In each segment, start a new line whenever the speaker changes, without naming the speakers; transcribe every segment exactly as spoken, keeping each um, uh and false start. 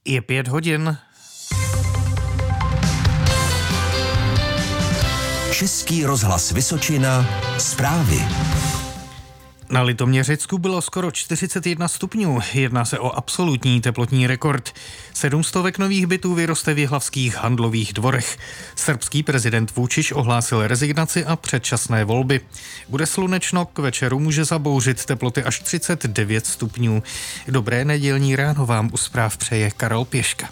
Je pět hodin.
Český rozhlas Vysočina, zprávy.
Na Litoměřicku bylo skoro čtyřicet jedna stupňů. Jedná se o absolutní teplotní rekord. Sedm stovek nových bytů vyroste v jihlavských handlových dvorech. Srbský prezident Vučić ohlásil rezignaci a předčasné volby. Bude slunečno, k večeru může zabouřit teploty až třicet devět stupňů. Dobré nedělní ráno vám u zpráv přeje Karel Pěška.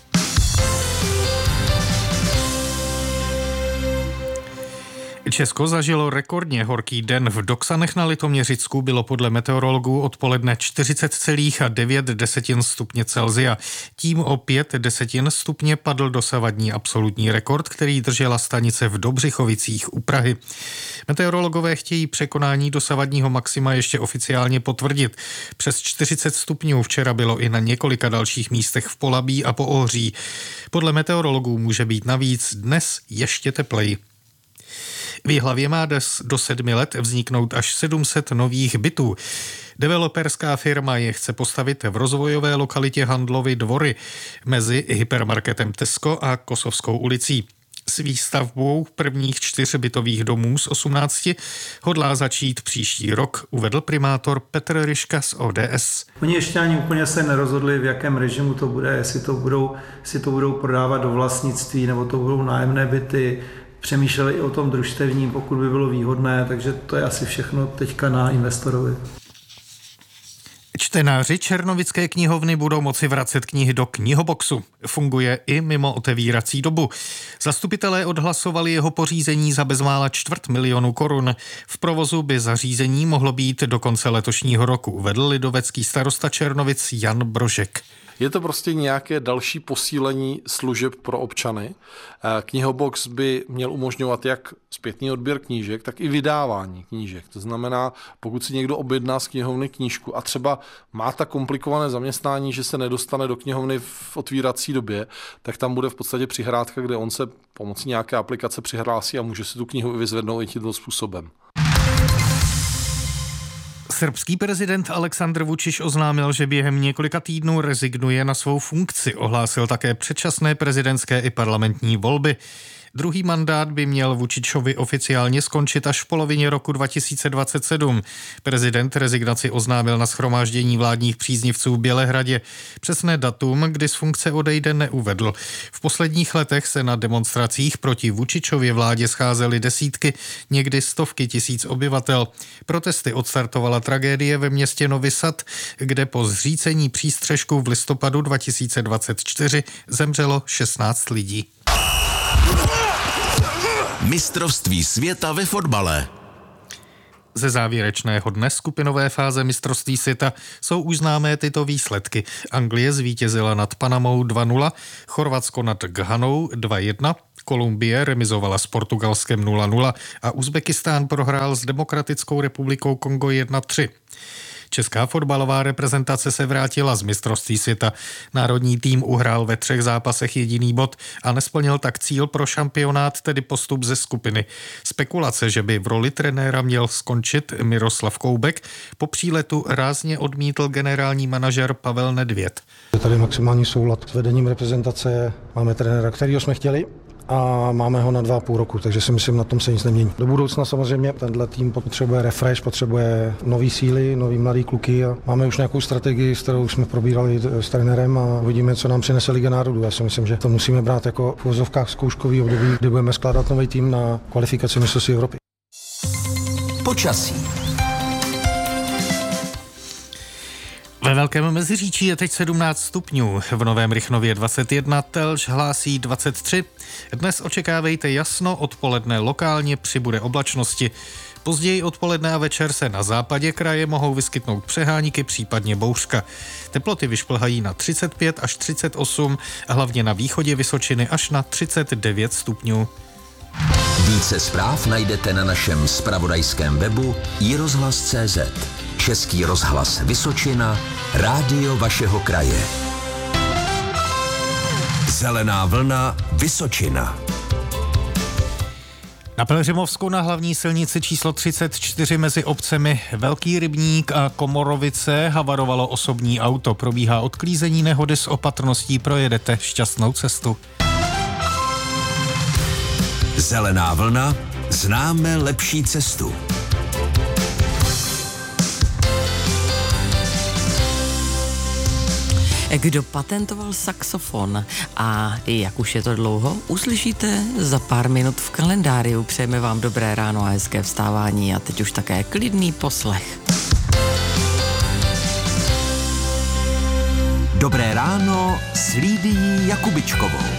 Česko zažilo rekordně horký den. V Doksanech na Litoměřicku bylo podle meteorologů odpoledne čtyřicet celá devět stupně Celsia. Tím o pět desetin stupně padl dosavadní absolutní rekord, který držela stanice v Dobřichovicích u Prahy. Meteorologové chtějí překonání dosavadního maxima ještě oficiálně potvrdit. Přes čtyřicet stupňů včera bylo i na několika dalších místech v Polabí a Poohří. Podle meteorologů může být navíc dnes ještě tepleji. V Jihlavě má do sedmi let vzniknout až sedm set nových bytů. Developerská firma je chce postavit v rozvojové lokalitě Handlovy dvory mezi hypermarketem Tesco a Kosovskou ulicí. S výstavbou prvních čtyř bytových domů z osmnácti hodlá začít příští rok, uvedl primátor Petr Ryška z O D S.
Oni ještě ani úplně se nerozhodli, v jakém režimu to bude, jestli to budou, jestli to budou prodávat do vlastnictví, nebo to budou nájemné byty. Přemýšleli i o tom družstevním, pokud by bylo výhodné, takže to je asi všechno teďka na investorovi.
Čtenáři Černovické knihovny budou moci vracet knihy do knihoboxu. Funguje i mimo otevírací dobu. Zastupitelé odhlasovali jeho pořízení za bezmála čtvrt milionu korun. V provozu by zařízení mohlo být do konce letošního roku, uvedl lidovecký starosta Černovic Jan Brožek.
Je to prostě nějaké další posílení služeb pro občany. Knihobox by měl umožňovat jak zpětný odběr knížek, tak i vydávání knížek. To znamená, pokud si někdo objedná z knihovny knížku a třeba má tak komplikované zaměstnání, že se nedostane do knihovny v otvírací době, tak tam bude v podstatě přihrádka, kde on se pomocí nějaké aplikace přihlásí a může si tu knihu vyzvednout i tímto způsobem.
Srbský prezident Aleksandr Vučić oznámil, že během několika týdnů rezignuje na svou funkci. Ohlásil také předčasné prezidentské i parlamentní volby. Druhý mandát by měl Vučićovi oficiálně skončit až v polovině roku dva tisíce dvacet sedm. Prezident rezignaci oznámil na shromáždění vládních příznivců v Bělehradě. Přesné datum, kdy z funkce odejde, neuvedl. V posledních letech se na demonstracích proti Vučićově vládě scházely desítky, někdy stovky tisíc obyvatel. Protesty odstartovala tragédie ve městě Novi Sad, kde po zřícení přístřešku v listopadu dva tisíce dvacet čtyři zemřelo šestnáct lidí.
Mistrovství světa ve fotbale.
Ze závěrečného dne skupinové fáze mistrovství světa jsou už známé tyto výsledky. Anglie zvítězila nad Panamou dva nula, Chorvatsko nad Ghanou dva jedna, Kolumbie remizovala s Portugalskem nula nula a Uzbekistán prohrál s Demokratickou republikou Kongo jedna tři. Česká fotbalová reprezentace se vrátila z mistrovství světa. Národní tým uhrál ve třech zápasech jediný bod a nesplnil tak cíl pro šampionát, tedy postup ze skupiny. Spekulace, že by v roli trenéra měl skončit Miroslav Koubek, po příletu rázně odmítl generální manažer Pavel Nedvěd.
Je tady maximální soulad s vedením reprezentace, máme trenéra, kterýho jsme chtěli, a máme ho na dva a půl roku, takže si myslím, na tom se nic nemění. Do budoucna samozřejmě tenhle tým potřebuje refresh, potřebuje nový síly, nový mladý kluky a máme už nějakou strategii, s kterou jsme probírali s trenérem a uvidíme, co nám přinese Liga národů. Já si myslím, že to musíme brát jako v uvozovkách zkouškový období, kdy budeme skládat nový tým na kvalifikaci mistrovství Evropy.
Počasí.
Ve Velkém Meziříčí je teď sedmnáct stupňů, v Novém Rychnově dvacet jedna, Telč hlásí dvacet tři. Dnes očekávejte jasno, odpoledne lokálně přibude oblačnosti. Později odpoledne a večer se na západě kraje mohou vyskytnout přeháníky, případně bouřka. Teploty vyšplhají na třicet pět až třicet osm a hlavně na východě Vysočiny až na třicet devět stupňů.
Více zpráv najdete na našem zpravodajském webu i rozhlas tečka cé zet. Český rozhlas Vysočina, rádio vašeho kraje. Zelená vlna Vysočina.
Na Pelhřimovsku na hlavní silnici číslo třicet čtyři mezi obcemi Velký Rybník a Komorovice havarovalo osobní auto. Probíhá odklízení nehody, s opatrností projedete šťastnou cestu.
Zelená vlna, známe lepší cestu.
Kdo patentoval saxofon a jak už je to dlouho, uslyšíte za pár minut v kalendáriu. Přejeme vám dobré ráno a hezké vstávání a teď už také klidný poslech.
Dobré ráno s Lídií Jakubičkovou.